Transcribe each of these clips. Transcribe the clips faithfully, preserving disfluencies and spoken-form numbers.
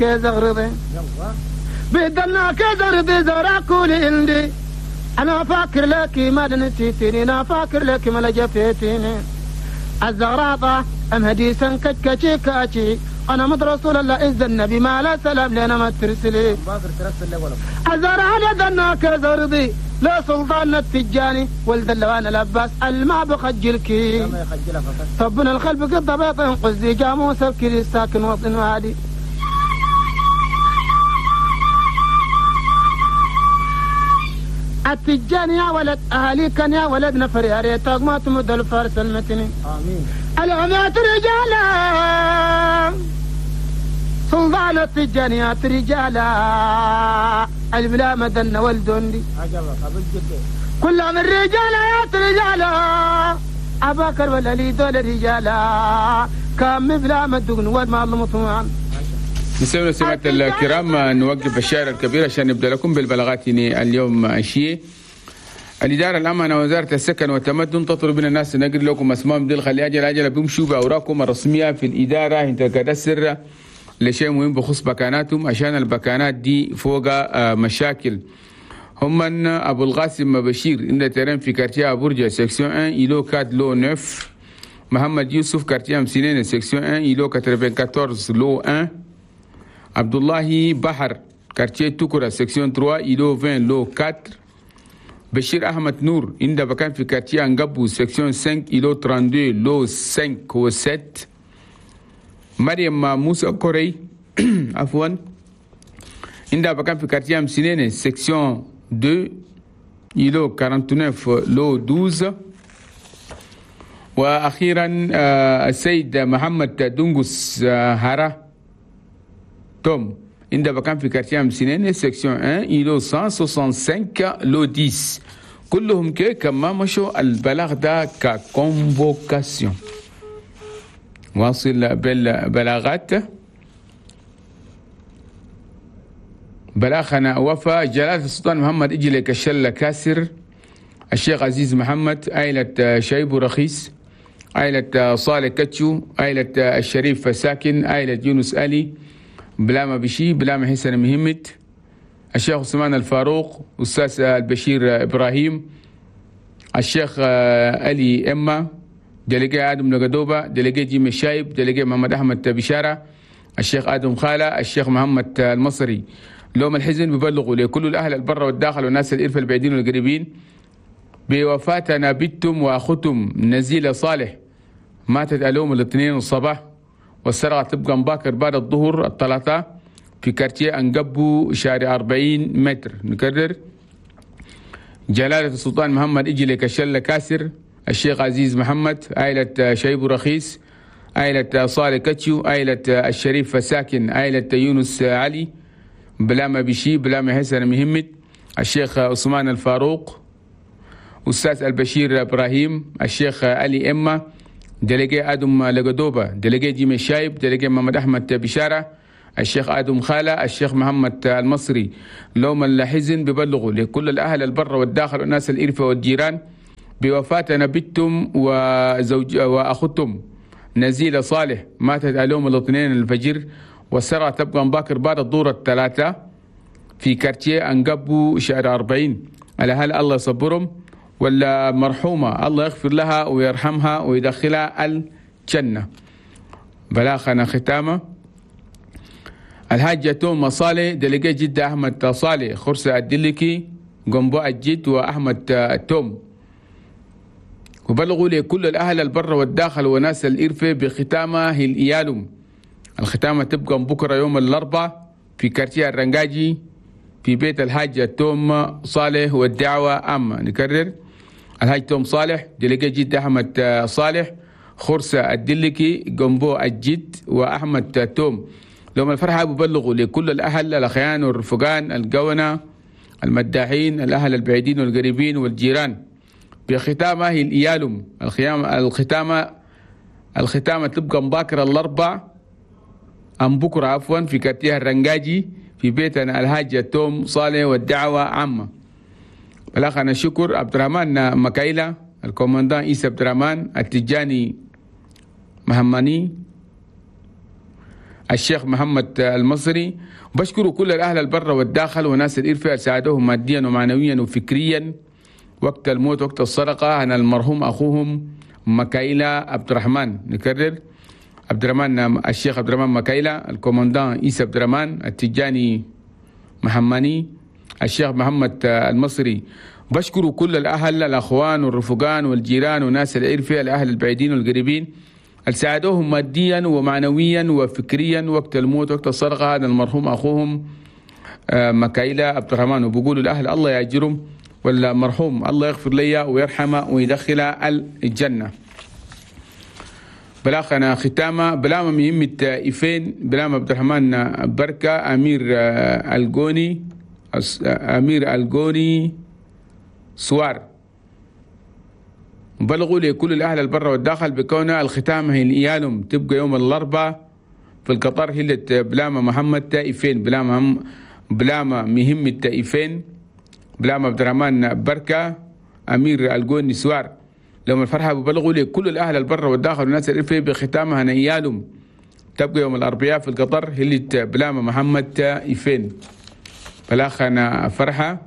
كزغرضي بدلنا كزغرضي زغرا كولي عندي أنا فاكر لك ما نسيتني أنا فاكر لك ما لجفتيني الزغراطة أم هديسا كتكتي كاتي أنا مد رسول الله إذ النبي ما لا سلام لنا ما ترسلي الزغراطة دلنا كزغرضي لا سلطان التجاني ولد اللوان الأباس الماء بخجلكي طبنا الخلف قد ضبيط قصدي جاموس بكري الساكن وطن وادي التجاني يا ولد أهلي كان يا ولد نفر يا ريتك ما تمد الفارس المتني آمين العمات رجالا سلطان التجانيات رجالا البلا مدن والدندي كلهم الرجال يا رجالا أباكر ولا لي دول رجالا كم بلا مدن والمال مطمئن. نسمع سمعت الكرام نوقف الشارع الكبير عشان نبدا لكم بالبلاغات اليوم عشيه. الإدارة الأمانة وزارة السكن والتمدن تطلب من الناس نقل لكم أسماء دي الخلي أجل أجل بيمشوا بأوراقهم الرسمية في الإدارة أنت كدسر لشيء مهم بخصوص بكاناتهم عشان البكانات دي فوق مشاكل. هم من أبو القاسم بشير عند ترين في كارتيه برجة سكسيون واحد إلو كاد لو تسعة. محمد يوسف كارتيه مسنين سكسيون واحد إلو أربعتاشر لو واحد. عبد الله بحر كارتيه توكرا سكسيون ثلاثة إلو عشرين لو أربعة. بشير أحمد نور عند بكان في كارتيه أنجابو سكسيون خمسة إلو اثنين وثلاثين لو خمسة و سبعة. مريم موسى كوري عفوا عندها بكان في كارتيه مسنين سكسيون اثنين إلو تسعة وأربعين لو اثناشر. وأخيرا السيد محمد دونغوس هارا توم عندها بكان في كارتيه مسنين سكسيون واحد إلو مئة وخمسة وستين لو عشرة. كلهم كي كما مشوا البلاغ ده ككونفوكاسيون. واصل بالبلاغات. بلاغنا وفى جلالة السلطان محمد إجلي كشلة كاسر الشيخ عزيز محمد عائلة شايب رخيص عائلة صالح كتشو عائلة الشريف ساكن عائلة يونس علي بلامة بشي بلامة حسن مهمت الشيخ عثمان الفاروق أستاذ البشير إبراهيم الشيخ علي إما دلقي آدم نقدوبة دلقي جيمي شايب دلقي محمد أحمد بشارة الشيخ آدم خالة الشيخ محمد المصري. لوم الحزن ببلغوا لكل الأهل البر والداخل والناس الإرفة البعيدين والقريبين بوفاة نابتم وأخوتم نزيلة صالح ماتت اليوم الاثنين الصباح والسرقة تبقى مباكر بعد الظهر الثلاثة في كارتيه أنقبو شارع أربعين متر. نكرر جلالة السلطان محمد إجلي كشلة كاسر الشيخ عزيز محمد عائلة شايب رخيص عائلة صالح كتشو عائلة الشريف ساكن عائلة يونس علي بلامة بشي بلامة حسن مهمت الشيخ عثمان الفاروق أستاذ البشير إبراهيم الشيخ علي إما دلقي آدم لقدوبة دلقي جيمي شايب دلقي محمد أحمد بشارة الشيخ آدم خالة الشيخ محمد المصري. لوم الحزن ببلغوا لكل الأهل البر والداخل والناس الإرفة والجيران بوفاة نبتم وزوج وأخوتم نزيلة صالح ماتت اليوم الاثنين الفجر والسرعة تبقى مباكر بعد الظهر الثلاثة في كارتيه أنقبو شارع أربعين. على هل الله يصبرهم ولا مرحومة الله يغفر لها ويرحمها ويدخلها الجنة. بلاغنا ختامة. الحاجة توم صالح دلقي جدة أحمد صالح خرسة الدلكي قنبو الجد وأحمد توم وبلغوا لكل الأهل البر والداخل وناس الإرفة بختامة الإيالم. الختامة تبقى بكرة يوم الأربعاء في كارتيه الرنجاجي في بيت الحاج توم صالح والدعوة عامة. نكرر الحاج توم صالح دلقي جد أحمد صالح خرسة الدلكي قنبو الجد وأحمد توم. لهم الفرحة ببلغوا لكل الأهل الأخيان والرفقان القونة المداحين الأهل البعيدين والقريبين والجيران بختامة الإيالم. الختامة الختامة تبقى مباكرة الأربع أم بكرة عفوا في كارتيه الرنجاجي في بيتنا الحاج توم صالح والدعوة عامة. بلاغنا شكر عبد الرحمن مكايلة الكوماندان عيسى عبد الرحمن التجاني مهماني الشيخ محمد المصري. بشكروا كل الأهل البر والداخل وناس الإرفاء ساعدوهم ماديا ومعنويا وفكريا وقت الموت وقت السرقة. أنا المرحوم أخوهم مكايلا عبد الرحمن. نكرر: عبد الرحمن الشيخ عبد الرحمن مكايلا، الكوماندان عيسى عبد الرحمن، التجاني محماني، الشيخ محمد المصري. بشكروا كل الأهل، الأخوان والرفقان والجيران وناس الإرفاء، الأهل البعيدين والقريبين اللي ساعدوهم ماديا ومعنويا وفكريا وقت الموت وقت السرقة. هذا المرحوم أخوهم مكايلا عبد الرحمن. وبقولوا الأهل الله يأجرهم والمرحوم الله يغفر لي ويرحمه ويدخله الجنة. بلاخنا ختامة بلام مهم التائفين بلام عبد الرحمن بركة أمير القوني أمير القوني سوار. بلغوا لكل الأهل البر والداخل بكون الختام هي الإيالم تبقى يوم الأربعاء في القطر هلة بلام محمد تائفين بلام بلام مهم التائفين بلام عبد الرحمن بركة أمير القوني سوار. لهم الفرحة ببلغوا لكل الأهل البر والداخل والناس الإرفاء بختامها نيالهم تبقى يوم الأربعاء في القطر هلة بلام محمد تائفين. بلاخنا فرحة.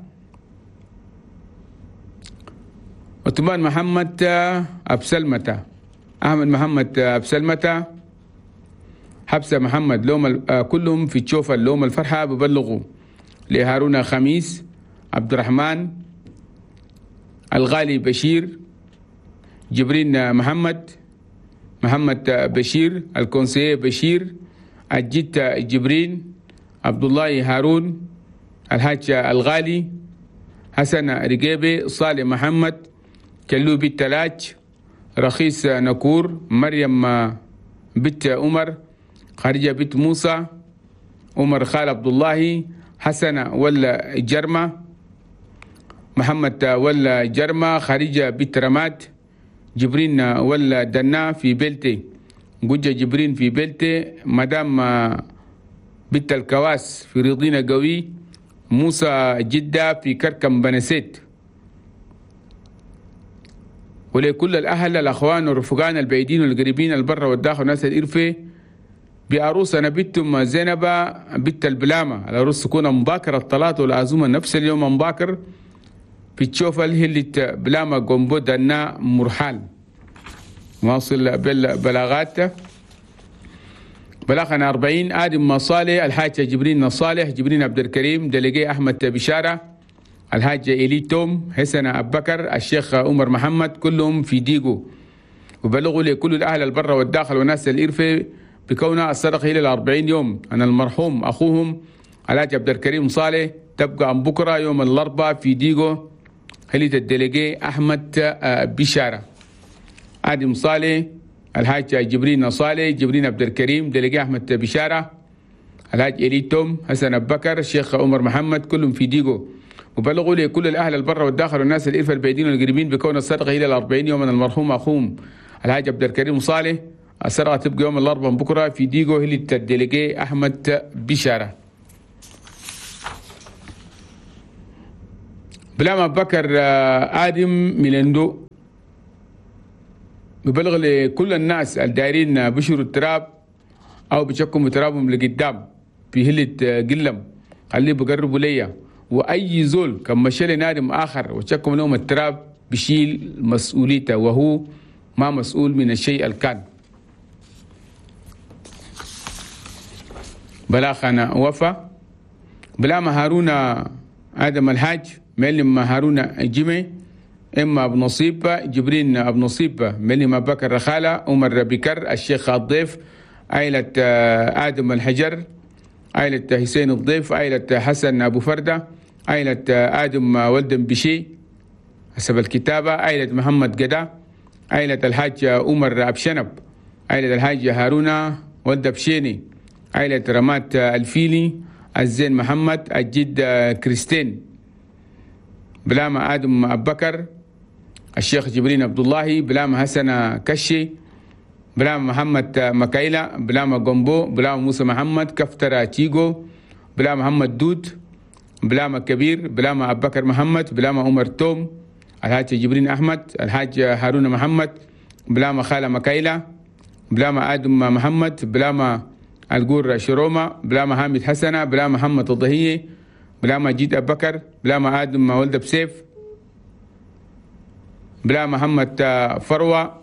عثمان محمد أبسلمة، أحمد محمد أبسلمة، حبسة محمد، لوم كلهم في تشوفة لوم الفرحة ببلغوا لهارون خميس، عبد الرحمن الغالي بشير، جبرين محمد، محمد بشير، الكونسيه بشير، الجت جبرين، عبد الله هارون، الحاج الغالي، حسن رقيبي، صالح محمد، كلو بنت تلاج، رخيص نكور، مريم بنت عمر، خارجة بنت موسى، عمر خال عبد الله، حسن ولا جرمة، محمد ولا جرمة، خارجة بنت رماد، جبرين ولا دنا في بلتي، جوجة جبرين في بلتي، مدام بنت الكواس في رضينا قوي، موسى جدة في كركم بنسيت. ولكل الأهل الأخوان والرفقان البعيدين والقريبين البر والداخل ناس الإرفة بأروسنا بنتم زينبة بنت البلامة. العروس تكون مباكر الطلاط والعزومة نفس اليوم مباكر في تشوفة اللي بلامة قنبو دنا مرحال. واصل بالبلاغات. بلاغنا أربعين آدم مصالح، الحاج جبرين صالح، جبرين عبد الكريم، دلقي أحمد بشارة، الحاج إلي توم، حسن أبو بكر، الشيخ عمر محمد، كلهم في ديقو. وبلغوا لكل الأهل البر والداخل وناس الإرفة بكونها الصدقة إلى الأربعين يوم. أنا المرحوم أخوهم الحاج عبد الكريم صالح تبقى عن بكرة يوم الأربعاء في ديقو هلية الدلقي أحمد بشارة. آدم صالح، الحاج جبرين صالح، جبرين عبد الكريم، دلقي أحمد بشارة، الحاج إلي توم، حسن أبو بكر، الشيخ عمر محمد، كلهم في ديقو. وبلغوا لكل الأهل البر والداخل والناس الإرفة البعيدين والقريبين بكون الصدقة إلى الأربعين يوم من المرحوم أخوهم الحاج عبد الكريم صالح. الصدقة تبقى يوم الأربعاء بكرة في ديقو هلي الدلقي أحمد بشارة. بلام أبو بكر آدم ميلندو ببلغ لكل الناس الدايرين بشروا التراب أو بشكوا ترابهم لقدام في هلة قلم خليه بقربوا ليا. وأي زول كان مشي نادم آخر وشكوا لهم التراب بشيل مسؤوليته وهو ما مسؤول من الشيء الكان. بلاخنا وفا بلا هارون آدم الحاج ملم هارون جمي، إما أبو نصيب جبرين أبو نصيب ملم بكر رخالة، عمر بكر، الشيخ الضيف، عائلة آدم الحجر، عائلة حسين الضيف، عائلة حسن أبو فردة، عائلة آدم ولد بشي حسب الكتابة، عائلة محمد قدا، عائلة الحاج عمر أبشنب، عائلة الحاج هارون ولد بشيني، عائلة رمات الفيلي، الزين محمد، الجد كريستين، بلام آدم أبو بكر، الشيخ جبرين عبد الله، بلام حسن كشي، بلام محمد مكايلا، بلام قنبو، بلام موسى محمد، كفتر تيجو، بلام محمد دود، بلام كبير، بلام أبو بكر محمد، بلام عمر توم، الحاج جبرين أحمد، الحاج هارون محمد، بلام خالة مكايلا، بلام آدم محمد، بلام القور شرومة، بلا حامد حسنة، بلا محمد الضهية، بلا مجيد أبو بكر، بلا آدم ولد بسيف، بلا محمد فروة،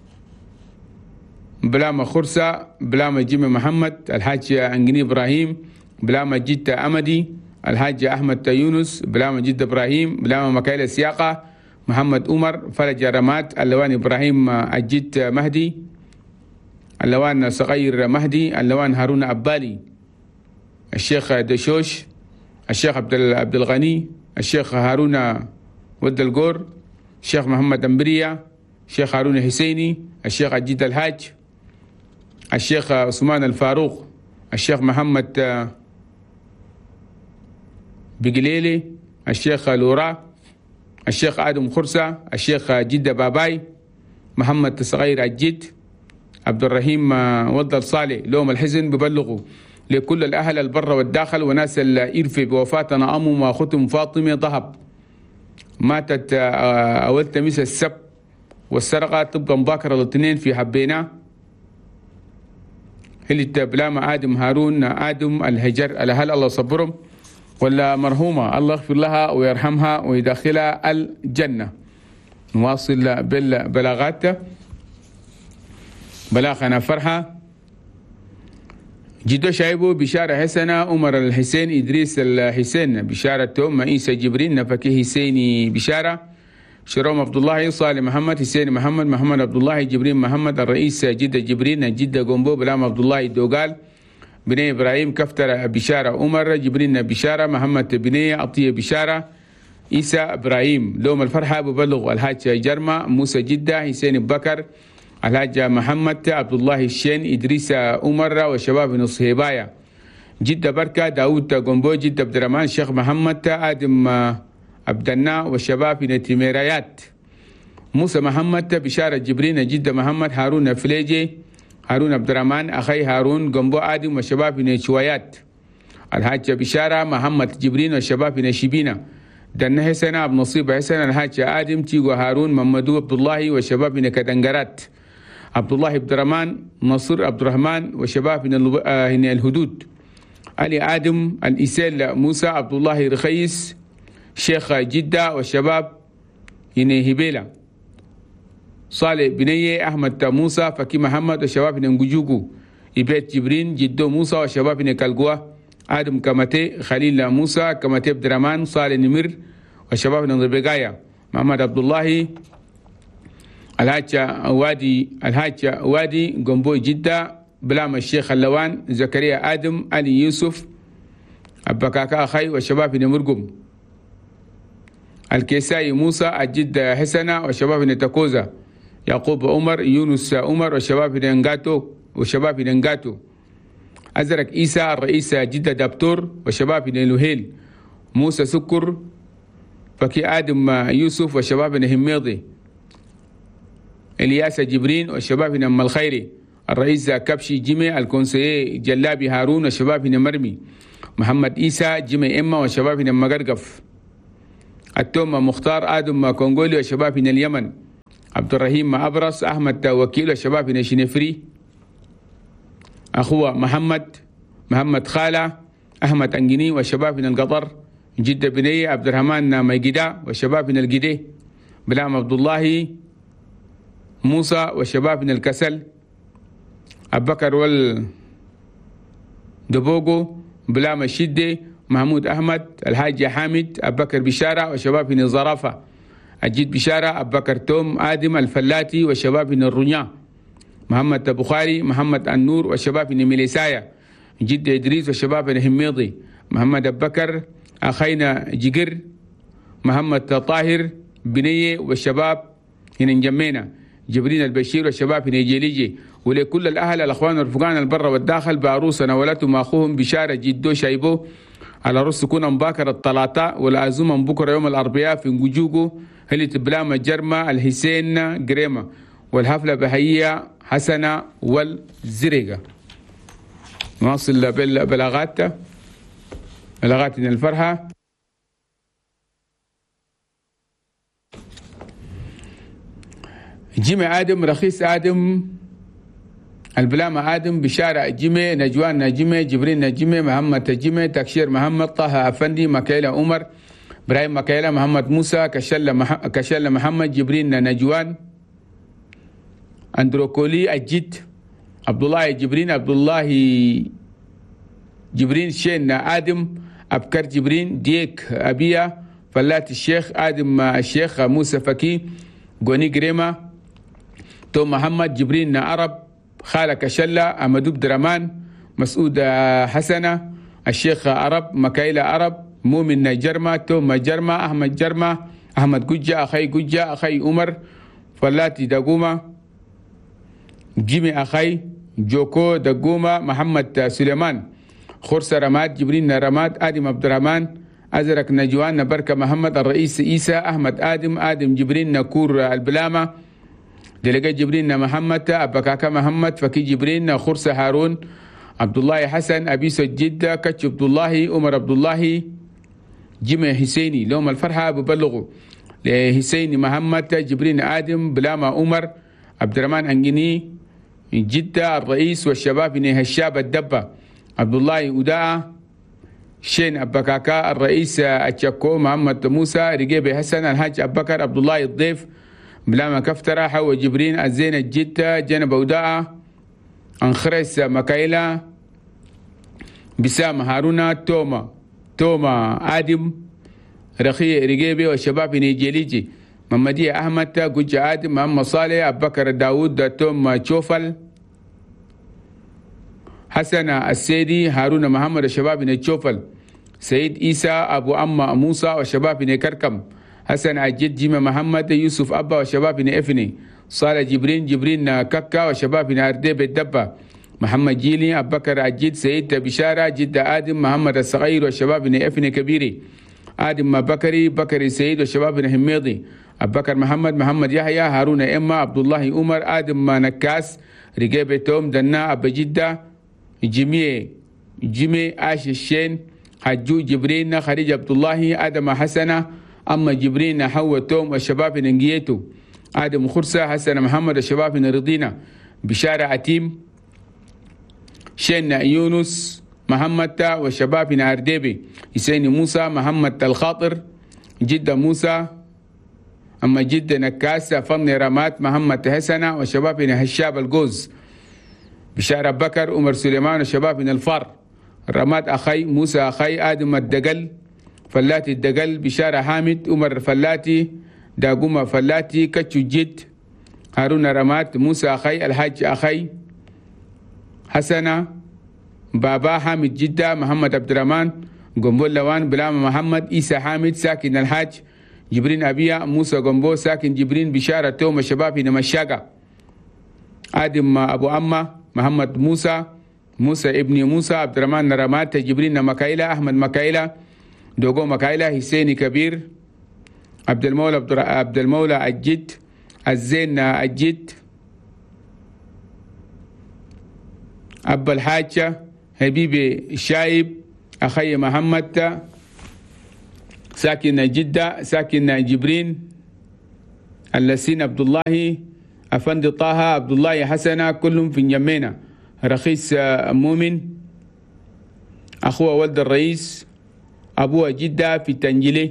بلا خرسة، بلا جيمي محمد، الحاج أنجني إبراهيم، بلا مجيد أمدي، الحاج أحمد يونس، بلا مجيد إبراهيم، بلا مكايل سياقة، محمد عمر، فرج رمات، اللوان إبراهيم أجيت مهدي، اللوان صغير مهدي، اللوان هارون أبالي، الشيخ دشوش، الشيخ عبد عبد الغني، الشيخ هارون ود القور، الشيخ محمد أمبريا، الشيخ هارون حسيني، الشيخ أجيت الحاج، الشيخ عثمان الفاروق، الشيخ محمد بقليلي، الشيخ لورا، الشيخ آدم خرسة، الشيخ جدة باباي، محمد صغير الجد، عبد الرحيم ود صالح. لهم الحزن ببلغوا لكل الأهل البر والداخل وناس الإرث بوفاتنا أم وأختهم فاطمة ضهب، ماتت أولت مس السب والسرقة تبقى مباكرة الاثنين في حبينا. هل بلام آدم هارون آدم الهجر الأهل الله صبرهم، ولا مرحومة الله يغفر لها ويرحمها ويدخلها الجنة. نواصل بالبلاغات. بلاغنا فرحة جدو شايبو بشارة حسنة عمر الحسين إدريس الحسين بشارة توم عيسى جبرين نفكي حسيني بشارة شروم عبد الله صالح محمد حسين محمد محمد عبد الله جبرين محمد الرئيس جدة جبرين جدة قنبو بلام عبد الله الدوغال بني إبراهيم كفتر بشارة عمر جبرين بشارة محمد بني عطية بشارة عيسى إبراهيم. لوم الفرحة ببلغ الحاج جرمة موسى جدة حسين بكر الحاج محمد عبد الله الشين إدريس عمر وشباب نصهيبايا جدة بركة داود قنبو جدة عبد الرحمن الشيخ محمد آدم عبد النا والشباب نتيميريات موسى محمد بشارة جبرين جدة محمد هارون فليجي هارون عبد الرحمن أخي هارون قنبو آدم والشباب نشويات الحاج بشارة محمد جبرين والشباب نشبينا دنا حسن عبد نصيب حسن الحاج آدم تيغو هارون محمدو عبد الله والشباب نكدنجرات عبد الله عبد الرحمن نصر عبد الرحمن وشباب هنا الهدود علي آدم الإسيل موسى عبد الله رخيس شيخ جدة والشباب هنا هبيلة صالح بنية أحمد موسى فكي محمد والشباب هنا نجوجو إبيت جبرين جدو موسى والشباب هنا كالقوة آدم كمتي خليل موسى كمتي عبد الرحمن صالح نمر والشباب هنا ربيقايا محمد عبد الله الحاج وادي الحاج وادي قنبو جدة بلام الشيخ اللوان زكريا آدم علي يوسف أبكاكا أخي والشباب نمرقم الكيساي موسى الجد حسنة والشباب نتكوزا يعقوب عمر يونس عمر والشباب ننغاتو والشباب ننغاتو أزرق إيسى الرئيس جدة دبتور والشباب نلوهيل موسى سكر فكي آدم يوسف والشباب نهميضي الياس جبرين والشباب نم الخيري الرئيس كبشي جيمي الكونسيي جلابي هارون والشباب نمرمي محمد إيسى جيمي إما والشباب نم مقرقف التوم مختار آدم كونغولي والشباب من اليمن عبد الرحيم أبرص أحمد وكيل والشباب من شنفري أخوه محمد محمد خالة أحمد أنجني والشباب من القطر جدة بنية عبد الرحمن ميقدا والشباب من القدي بلام عبد الله موسى والشباب من الكسل أبو بكر والدبوغو بلام الشدة محمود أحمد الحاج حامد أبو بكر بشارة والشباب من الزرافة أجيد بشارة أبو بكر توم آدم الفلاتي والشباب من الرنيا محمد بخاري محمد النور والشباب من ميليسايا جد إدريس والشباب من هميضي محمد أبو بكر أخينا جيجر محمد طاهر بنية والشباب هنا نجمينا جبرين البشير والشباب هنا جيليجي ولكل الأهل الأخوان والرفقان البر والداخل بعروسنا ولاتهم أخوهم بشارة جدو شايبو على رأس سكون مباكر الطلاطاء والعزومة بكرة يوم الأربعاء في نجوجو هلي تبلام جرمة الحسين جريمة والحفلة بهية حسنة والزريقة. نواصل بالبلاغات بلاغات الفرحة. جيمي آدم رخيص آدم البلامة آدم، بشارة جمي، نجوان نجمي، جبرين نجمي، محمد تجمي، تكشير محمد، طه أفندي، مكيلة عمر، إبراهيم مكيلة، محمد موسى، كشلة مح... كشلة محمد، جبرين نجوان، أندروكولي الجد، عبد الله جبرين، عبد الله جبرين، شين آدم، أبكر جبرين، ديك أبيا، فلات الشيخ آدم، الشيخ موسى فكي، غوني جريمة، توم محمد، جبرين عرب، خالة كشلة، أمدوب درمان، مسعود حسنة، الشيخ عرب، مكايلة عرب، مؤمن جرمة، توم جرمة، أحمد جرمة، أحمد جوجة، أخي جوجة، أخي عمر، فلاتي دقومة، جيمي أخي، جوكو دقومة، محمد سليمان، خرصة رماد، جبرين رماد، آدم عبد الرحمن، أزرق نجوان، نبركة محمد، الرئيس عيسى، أحمد آدم، آدم جبرين، نكور البلامة، دلقاء جبرين محمد، أبكاكا محمد، فكي جبرين، خرصة هارون، عبد الله حسن، أبيس الجدة، كتش عبد الله، عمر عبد الله، جمع حسيني، لهم الفرحة ببلغوا لحسيني محمد، جبرين آدم، بلامة عمر، عبد الرحمن أنجني، جدة الرئيس والشباب نيه الشاب الدبة، عبد الله وداع، شين أبكاكا الرئيس الشكو، محمد موسى، رقيب حسن، الحاج أبكر، عبد الله الضيف، بلامة كفترة، حوا جبرين، الزين الجدة، جنب وداع، أنخرس مكايلة، بسام هارون، توما توما آدم، رخي رقيبي والشباب نيجيليجي، محمدية أحمد، قجة آدم، محمد صالح، أبكر داود، توم شوفل، حسن السيدي، هارون محمد، الشباب نيشوفل، سيد إيسى، أبو أما موسى والشباب نيكركم، حسن عجيد، جيمة محمد، يوسف أبا والشباب نيفني، صالح جبرين، جبرين ككا والشباب نارديب الدبة، محمد جيلي، أبكر عجيد، سيد بشارة، جدة آدم، محمد الصغير والشباب نيفني كبيري، آدم بكري، بكري سيد والشباب نحميضي، أبكر محمد، محمد يحيى، هارون إما، عبد الله عمر، آدم نكاس، رقيبة توم، دنا أبا جدة، جميع جميع آش الشين، حجو جبرين، خديجة عبد الله، آدم حسنة، أما جبرين، حوا توم والشباب ننجيتو، آدم خرسة، حسن محمد الشباب نرضينا، بشارة عتيم، شين يونس محمد والشباب نارديبي، حسين موسى، محمد الخاطر، جدة موسى، أما جدة نكاسة، فضل رمات، محمد حسنة والشباب هشاب الجوز، بشارة بكر، عمر سليمان والشباب من الفار، رمات أخي، موسى أخي، آدم الدقل، فلاتي الدقل، بشارة حامد، عمر فلاتي، داقومة فلاتي، كتشو جد، هارون رمات، موسى أخي، الحاج أخي، حسنة، بابا حامد جدة، محمد عبد الرحمن، قنبول لوان، بلام محمد، إيسى حامد، ساكن الحاج، جبرين أبيا، موسى قنبو، ساكن جبرين، بشارة توم الشباب نمشاقة، آدم أبو أما، محمد موسى، موسى ابن موسى، عبد الرحمن رمات، جبرين مكايلة، أحمد مكايلة، دوغو مكايلة، حسيني كبير، عبد المولى عبد المولى الجد، الزين الجد، أبا الحاجة، حبيبي شايب، أخي محمد، ساكن جدة، ساكن جبرين، اللسين عبد الله، أفندي طه، عبد الله حسنة، كلهم في اليمينة، رخيص مؤمن، أخوه ولد الرئيس، أبوه جدة في التنجلي،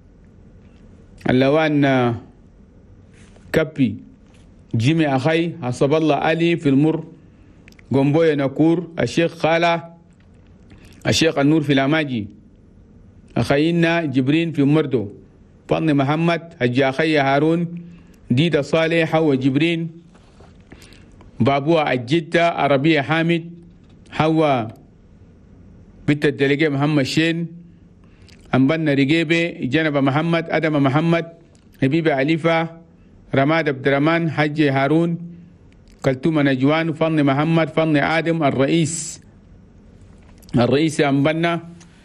اللوان كبي، جيمي أخي، حسب الله علي في المر، قنبوية نكور، الشيخ خالة، الشيخ النور في الأماجي، أخينا جبرين في مردو، فضل محمد، هجي أخي هارون، ديدا صالح، حوا جبرين، بابوها الجدة، عربية حامد، حوا بنت الدلقاء محمد شين، أنبنا رقيبة، جنب محمد، أدم محمد، حبيبة عليفة، رماد عبد الرحمن، حجي هارون، كلتوم نجوان، فضل محمد، فضل آدم، الرئيس الرئيس أنبنا،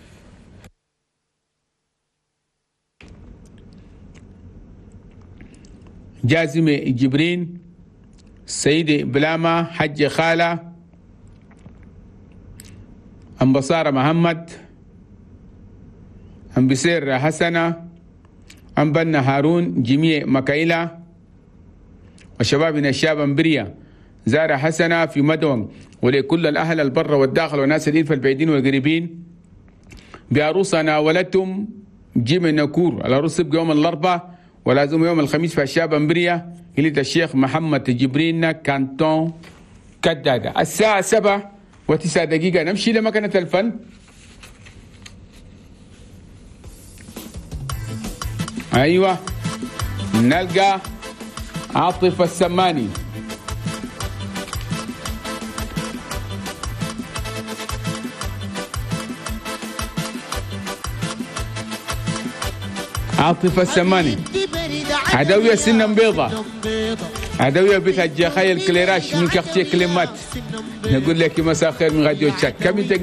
جازم جبرين، سيد بلامة، حج خالة، أنبصار محمد، أنبسير حسنة، أنبنا هارون، جميع مكايلة، وشبابنا الشاب أنبريا، زارة حسنة في مدون، ولكل الأهل البر والداخل والناس الإلفة البعيدين والقريبين بعروسنا ولدتم جيم نكور. العروس تبقى يوم الأربعاء ولازم يوم الخميس في الشاب أمبريا إلى الشيخ محمد جبرين كانتون كدادة. الساعة سبعة وتسعة دقيقة نمشي لمكانة الفن. أيوة نلقى عاطف السماني. عاطف السماني عدوية سنة بيضة، عدوية بيت الجخايل كليراش من كختي كلمات. نقول لك مساء خير من غاديو تشاك. كم